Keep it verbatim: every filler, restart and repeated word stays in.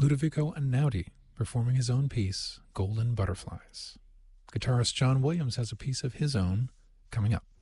Ludovico Einaudi performing his own piece, Golden Butterflies. Guitarist John Williams has a piece of his own coming up.